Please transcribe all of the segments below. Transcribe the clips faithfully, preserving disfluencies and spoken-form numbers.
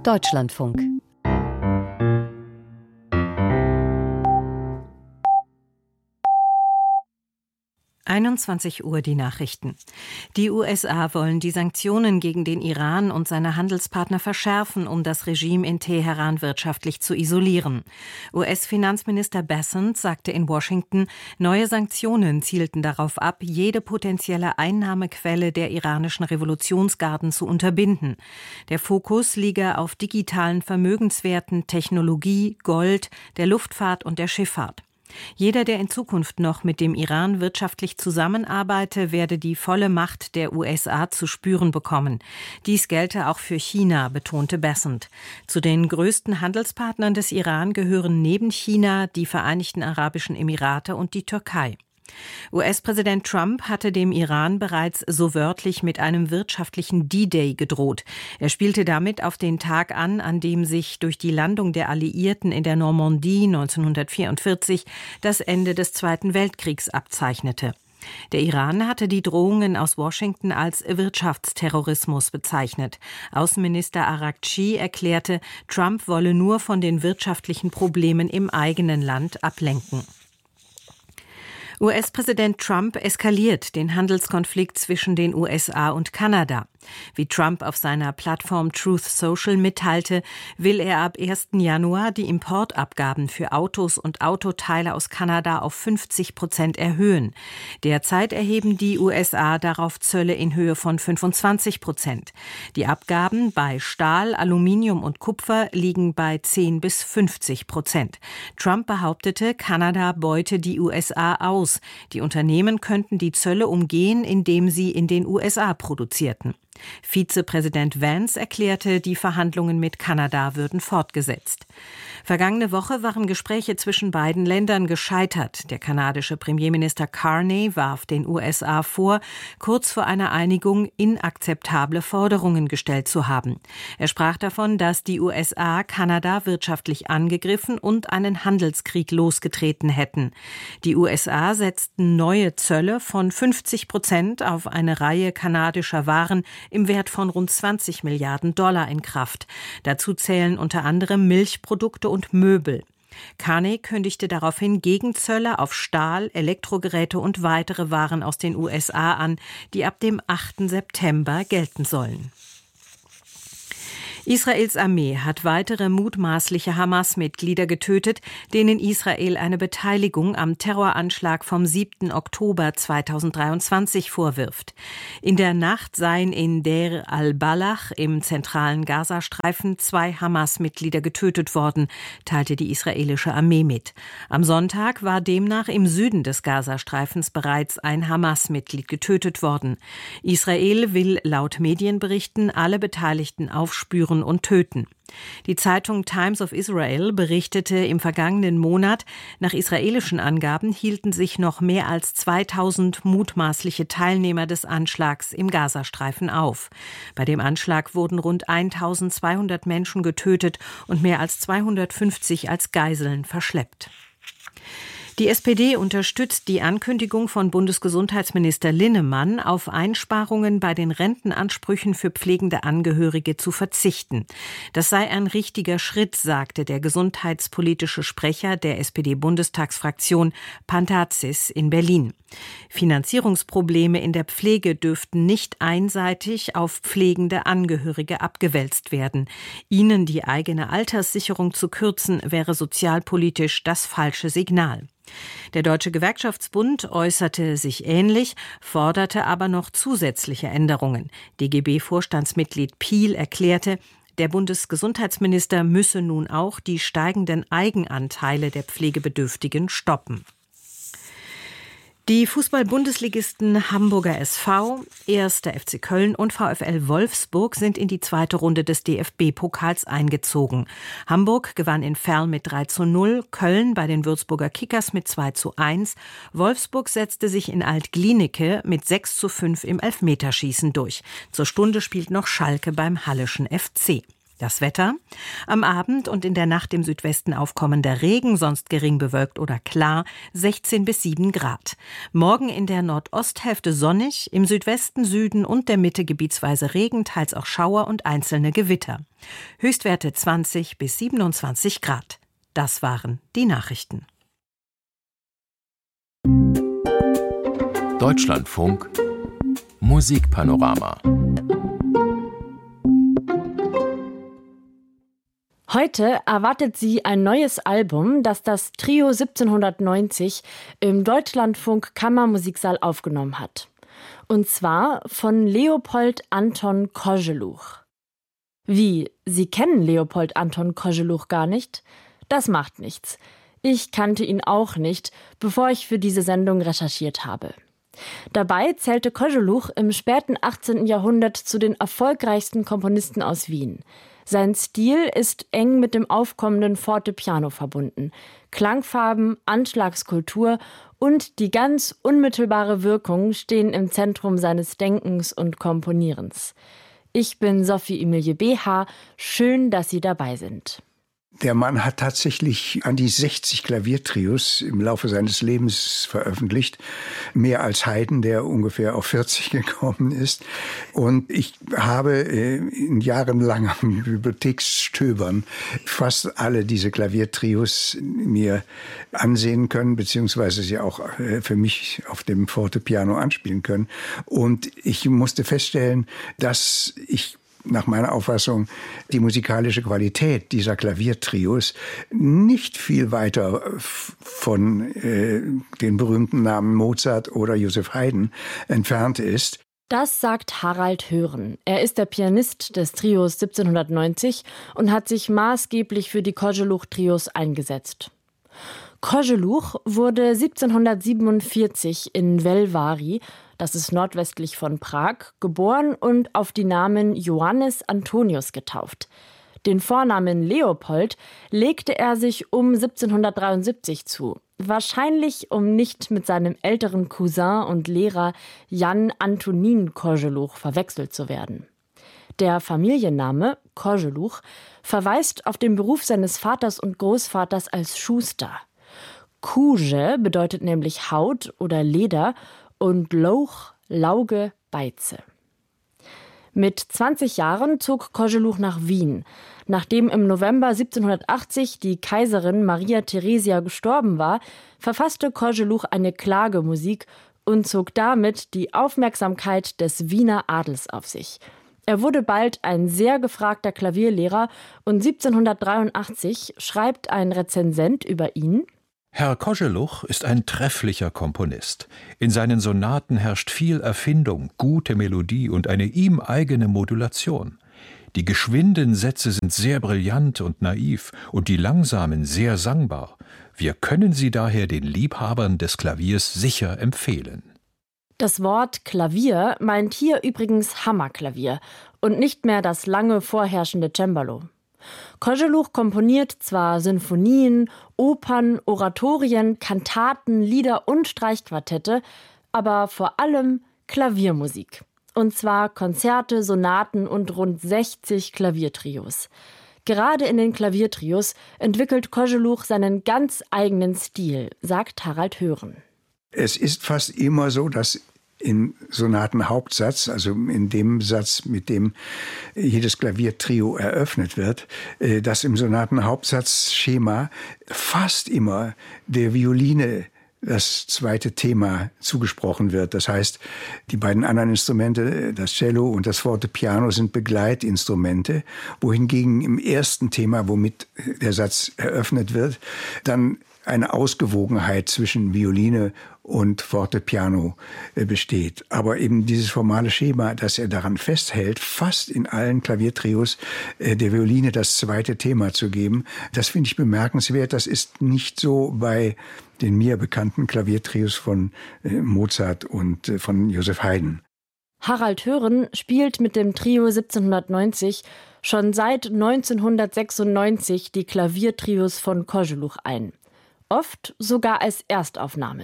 Deutschlandfunk. einundzwanzig Uhr die Nachrichten. Die U S A wollen die Sanktionen gegen den Iran und seine Handelspartner verschärfen, um das Regime in Teheran wirtschaftlich zu isolieren. U S-Finanzminister Bessent sagte in Washington, neue Sanktionen zielten darauf ab, jede potenzielle Einnahmequelle der iranischen Revolutionsgarden zu unterbinden. Der Fokus liege auf digitalen Vermögenswerten, Technologie, Gold, der Luftfahrt und der Schifffahrt. Jeder, der in Zukunft noch mit dem Iran wirtschaftlich zusammenarbeite, werde die volle Macht der U S A zu spüren bekommen. Dies gelte auch für China, betonte Bessent. Zu den größten Handelspartnern des Iran gehören neben China die Vereinigten Arabischen Emirate und die Türkei. U S-Präsident Trump hatte dem Iran bereits so wörtlich mit einem wirtschaftlichen D-Day gedroht. Er spielte damit auf den Tag an, an dem sich durch die Landung der Alliierten in der Normandie neunzehnhundertvierundvierzig das Ende des Zweiten Weltkriegs abzeichnete. Der Iran hatte die Drohungen aus Washington als Wirtschaftsterrorismus bezeichnet. Außenminister Araghchi erklärte, Trump wolle nur von den wirtschaftlichen Problemen im eigenen Land ablenken. U S-Präsident Trump eskaliert den Handelskonflikt zwischen den U S A und Kanada. Wie Trump auf seiner Plattform Truth Social mitteilte, will er ab ersten Januar die Importabgaben für Autos und Autoteile aus Kanada auf fünfzig Prozent erhöhen. Derzeit erheben die U S A darauf Zölle in Höhe von fünfundzwanzig Prozent. Die Abgaben bei Stahl, Aluminium und Kupfer liegen bei zehn bis fünfzig Prozent. Trump behauptete, Kanada beute die U S A aus. Die Unternehmen könnten die Zölle umgehen, indem sie in den U S A produzierten. Vizepräsident Vance erklärte, die Verhandlungen mit Kanada würden fortgesetzt. Vergangene Woche waren Gespräche zwischen beiden Ländern gescheitert. Der kanadische Premierminister Carney warf den U S A vor, kurz vor einer Einigung inakzeptable Forderungen gestellt zu haben. Er sprach davon, dass die U S A Kanada wirtschaftlich angegriffen und einen Handelskrieg losgetreten hätten. Die U S A setzten neue Zölle von fünfzig Prozent auf eine Reihe kanadischer Waren im Wert von rund zwanzig Milliarden Dollar in Kraft. Dazu zählen unter anderem Milchprodukte und Möbel. Carney kündigte daraufhin Gegenzölle auf Stahl, Elektrogeräte und weitere Waren aus den U S A an, die ab dem achten September gelten sollen. Israels Armee hat weitere mutmaßliche Hamas-Mitglieder getötet, denen Israel eine Beteiligung am Terroranschlag vom siebten Oktober zweitausenddreiundzwanzig vorwirft. In der Nacht seien in Deir al-Balach im zentralen Gazastreifen zwei Hamas-Mitglieder getötet worden, teilte die israelische Armee mit. Am Sonntag war demnach im Süden des Gazastreifens bereits ein Hamas-Mitglied getötet worden. Israel will laut Medienberichten alle Beteiligten aufspüren und töten. Die Zeitung Times of Israel berichtete im vergangenen Monat, nach israelischen Angaben hielten sich noch mehr als zweitausend mutmaßliche Teilnehmer des Anschlags im Gazastreifen auf. Bei dem Anschlag wurden rund eintausendzweihundert Menschen getötet und mehr als zweihundertfünfzig als Geiseln verschleppt. Die S P D unterstützt die Ankündigung von Bundesgesundheitsminister Linnemann, auf Einsparungen bei den Rentenansprüchen für pflegende Angehörige zu verzichten. Das sei ein richtiger Schritt, sagte der gesundheitspolitische Sprecher der S P D-Bundestagsfraktion Pantazis in Berlin. Finanzierungsprobleme in der Pflege dürften nicht einseitig auf pflegende Angehörige abgewälzt werden. Ihnen die eigene Alterssicherung zu kürzen, wäre sozialpolitisch das falsche Signal. Der Deutsche Gewerkschaftsbund äußerte sich ähnlich, forderte aber noch zusätzliche Änderungen. D G B-Vorstandsmitglied Piel erklärte, der Bundesgesundheitsminister müsse nun auch die steigenden Eigenanteile der Pflegebedürftigen stoppen. Die Fußball-Bundesligisten Hamburger S V, erster F C Köln und VfL Wolfsburg sind in die zweite Runde des D F B-Pokals eingezogen. Hamburg gewann in Verl mit drei zu null, Köln bei den Würzburger Kickers mit zwei zu eins, Wolfsburg setzte sich in Alt-Glienicke mit sechs zu fünf im Elfmeterschießen durch. Zur Stunde spielt noch Schalke beim Halleschen F C. Das Wetter: Am Abend und in der Nacht im Südwesten aufkommender Regen, sonst gering bewölkt oder klar, sechzehn bis sieben Grad. Morgen in der Nordosthälfte sonnig, im Südwesten, Süden und der Mitte gebietsweise Regen, teils auch Schauer und einzelne Gewitter. Höchstwerte zwanzig bis siebenundzwanzig Grad. Das waren die Nachrichten. Deutschlandfunk Musikpanorama. Heute erwartet Sie ein neues Album, das das Trio siebzehnhundertneunzig im Deutschlandfunk Kammermusiksaal aufgenommen hat. Und zwar von Leopold Anton Koželuch. Wie, Sie kennen Leopold Anton Koželuch gar nicht? Das macht nichts. Ich kannte ihn auch nicht, bevor ich für diese Sendung recherchiert habe. Dabei zählte Koželuch im späten achtzehnten Jahrhundert zu den erfolgreichsten Komponisten aus Wien. Sein Stil ist eng mit dem aufkommenden Fortepiano verbunden. Klangfarben, Anschlagskultur und die ganz unmittelbare Wirkung stehen im Zentrum seines Denkens und Komponierens. Ich bin Sophie Emilie B H. Schön, dass Sie dabei sind. Der Mann hat tatsächlich an die sechzig Klaviertrios im Laufe seines Lebens veröffentlicht. Mehr als Haydn, der ungefähr auf vierzig gekommen ist. Und ich habe in jahrelangem Bibliotheksstöbern fast alle diese Klaviertrios mir ansehen können, beziehungsweise sie auch für mich auf dem Fortepiano anspielen können. Und ich musste feststellen, dass ich nach meiner Auffassung die musikalische Qualität dieser Klaviertrios nicht viel weiter von äh, den berühmten Namen Mozart oder Joseph Haydn entfernt ist. Das sagt Harald Hören. Er ist der Pianist des Trios siebzehnhundertneunzig und hat sich maßgeblich für die Koželuch-Trios eingesetzt. Koželuch wurde siebzehnhundertsiebenundvierzig in Velváry, das ist nordwestlich von Prag, geboren und auf die Namen Johannes Antonius getauft. Den Vornamen Leopold legte er sich um siebzehnhundertdreiundsiebzig zu. Wahrscheinlich, um nicht mit seinem älteren Cousin und Lehrer Jan Antonín Koželuch verwechselt zu werden. Der Familienname Koželuch verweist auf den Beruf seines Vaters und Großvaters als Schuster. Kůže bedeutet nämlich Haut oder Leder und Louch, Lauge, Beize. Mit zwanzig Jahren zog Koželuch nach Wien. Nachdem im November siebzehnhundertachtzig die Kaiserin Maria Theresia gestorben war, verfasste Koželuch eine Klagemusik und zog damit die Aufmerksamkeit des Wiener Adels auf sich. Er wurde bald ein sehr gefragter Klavierlehrer und siebzehnhundertdreiundachtzig schreibt ein Rezensent über ihn: Herr Koželuch ist ein trefflicher Komponist. In seinen Sonaten herrscht viel Erfindung, gute Melodie und eine ihm eigene Modulation. Die geschwinden Sätze sind sehr brillant und naiv und die langsamen sehr sangbar. Wir können sie daher den Liebhabern des Klaviers sicher empfehlen. Das Wort Klavier meint hier übrigens Hammerklavier und nicht mehr das lange vorherrschende Cembalo. Koželuch komponiert zwar Sinfonien, Opern, Oratorien, Kantaten, Lieder und Streichquartette, aber vor allem Klaviermusik. Und zwar Konzerte, Sonaten und rund sechzig Klaviertrios. Gerade in den Klaviertrios entwickelt Koželuch seinen ganz eigenen Stil, sagt Harald Hören. Es ist fast immer so, dass im Sonatenhauptsatz, also in dem Satz, mit dem jedes Klaviertrio eröffnet wird, dass im Sonatenhauptsatzschema fast immer der Violine das zweite Thema zugesprochen wird. Das heißt, die beiden anderen Instrumente, das Cello und das Fortepiano, sind Begleitinstrumente, wohingegen im ersten Thema, womit der Satz eröffnet wird, dann eine Ausgewogenheit zwischen Violine und Fortepiano besteht. Aber eben dieses formale Schema, dass er daran festhält, fast in allen Klaviertrios der Violine das zweite Thema zu geben, das finde ich bemerkenswert. Das ist nicht so bei den mir bekannten Klaviertrios von Mozart und von Joseph Haydn. Harald Hören spielt mit dem Trio siebzehnhundertneunzig schon seit neunzehnhundertsechsundneunzig die Klaviertrios von Koželuch ein. Oft sogar als Erstaufnahmen.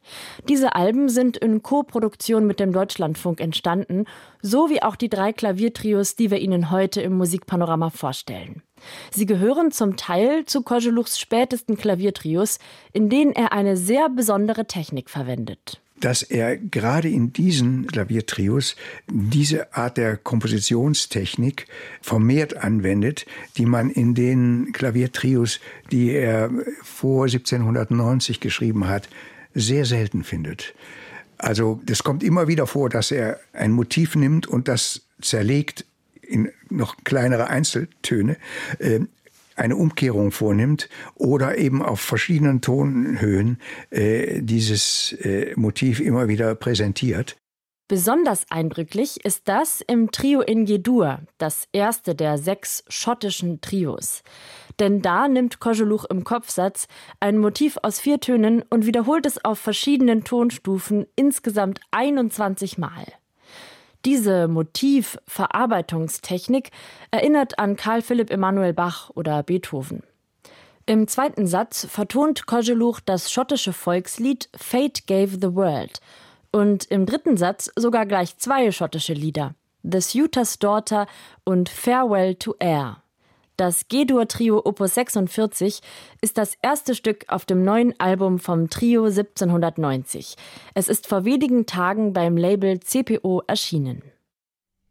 Diese Alben sind in Koproduktion mit dem Deutschlandfunk entstanden, so wie auch die drei Klaviertrios, die wir Ihnen heute im Musikpanorama vorstellen. Sie gehören zum Teil zu Koželuchs spätesten Klaviertrios, in denen er eine sehr besondere Technik verwendet. Dass er gerade in diesen Klaviertrios diese Art der Kompositionstechnik vermehrt anwendet, die man in den Klaviertrios, die er vor siebzehnhundertneunzig geschrieben hat, sehr selten findet. Also das kommt immer wieder vor, dass er ein Motiv nimmt und das zerlegt in noch kleinere Einzeltöne, äh, eine Umkehrung vornimmt oder eben auf verschiedenen Tonhöhen äh, dieses äh, Motiv immer wieder präsentiert. Besonders eindrücklich ist das im Trio in G-Dur, das erste der sechs schottischen Trios. Denn da nimmt Koželuch im Kopfsatz ein Motiv aus vier Tönen und wiederholt es auf verschiedenen Tonstufen insgesamt einundzwanzig Mal. Diese Motivverarbeitungstechnik erinnert an Carl Philipp Emanuel Bach oder Beethoven. Im zweiten Satz vertont Koželuch das schottische Volkslied Fate Gave the World und im dritten Satz sogar gleich zwei schottische Lieder, The Suitor's Daughter und Farewell to Air. Das G-Dur-Trio Opus sechsundvierzig ist das erste Stück auf dem neuen Album vom Trio siebzehnhundertneunzig. Es ist vor wenigen Tagen beim Label C P O erschienen.